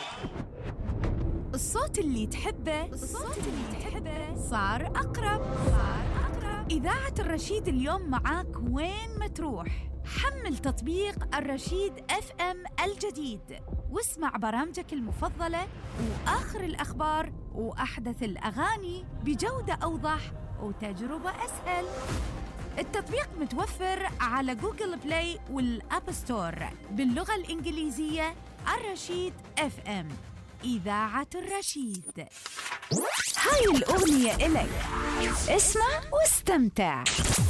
الصوت اللي تحبه صار أقرب. إذاعة الرشيد اليوم معاك وين ما تروح. حمل تطبيق الرشيد FM الجديد واسمع برامجك المفضلة وآخر الأخبار وأحدث الأغاني بجودة أوضح وتجربة أسهل. التطبيق متوفر على جوجل بلاي والأب ستور باللغة الإنجليزية. الرشيد FM، إذاعة الرشيد. هاي الأغنية إلك، اسمع واستمتع.